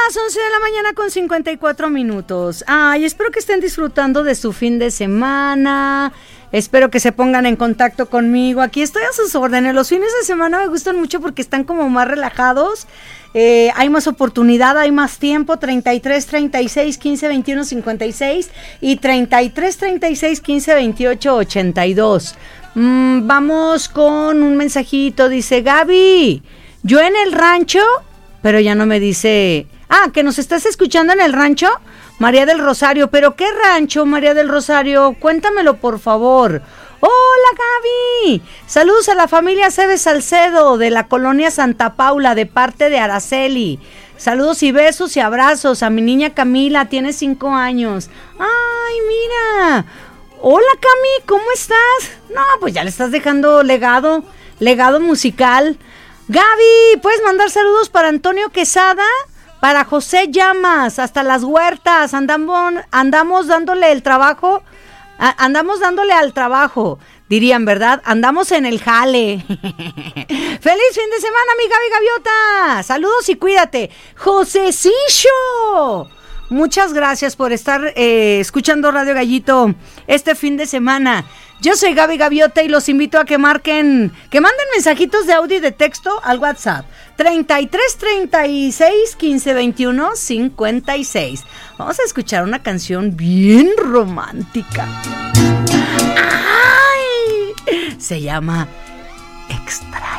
las 11 de la mañana con 54 minutos. Ay, espero que estén disfrutando de su fin de semana. Espero que se pongan en contacto conmigo. Aquí estoy a sus órdenes. Los fines de semana me gustan mucho porque están como más relajados. Hay más oportunidad, hay más tiempo. 33 36 15 21 56 y 33 36 15 28 82. Vamos con un mensajito. Dice Gaby, yo en el rancho, pero ya no me dice. Que nos estás escuchando en el rancho, María del Rosario. ¿Pero qué rancho, María del Rosario? Cuéntamelo, por favor. Hola, Gaby. Saludos a la familia Cebes Salcedo de la colonia Santa Paula de parte de Araceli. Saludos y besos y abrazos a mi niña Camila, tiene 5 años. Ay, mira. Hola, Cami, ¿cómo estás? No, pues ya le estás dejando legado musical. Gaby, ¿puedes mandar saludos para Antonio Quesada? Para José Llamas, hasta Las Huertas, andamos dándole el trabajo, andamos dándole al trabajo, dirían, ¿verdad? Andamos en el jale. ¡Feliz fin de semana, mi Gaby Gaviota! Saludos y cuídate. ¡Josecillo! Muchas gracias por estar escuchando Radio Gallito este fin de semana. Yo soy Gaby Gaviota y los invito a que manden mensajitos de audio y de texto al WhatsApp 33 36 15 21 56. Vamos a escuchar una canción bien romántica. ¡Ay! Se llama Extraño.